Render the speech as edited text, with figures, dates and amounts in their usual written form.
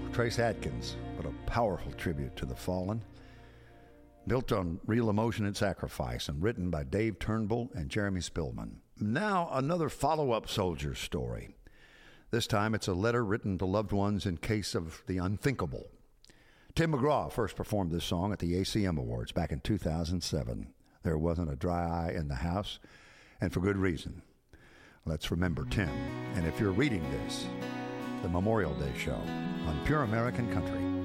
Trace Adkins, what a powerful tribute to the fallen. Built on real emotion and sacrifice and written by Dave Turnbull and Jeremy Spillman. Now, another follow-up soldier story. This time, it's a letter written to loved ones in case of the unthinkable. Tim McGraw first performed this song at the ACM Awards back in 2007. There wasn't a dry eye in the house, and for good reason. Let's remember Tim. And if you're reading this, the Memorial Day show on Pure American Country.